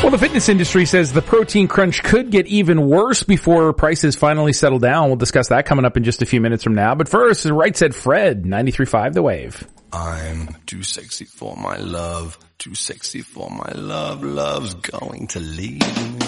Well, the fitness industry says the protein crunch could get even worse before prices finally settle down. We'll discuss that coming up in just a few minutes from now. But first, Right Said Fred, 93.5 The Wave. I'm too sexy for my love, too sexy for my love, love's going to leave me.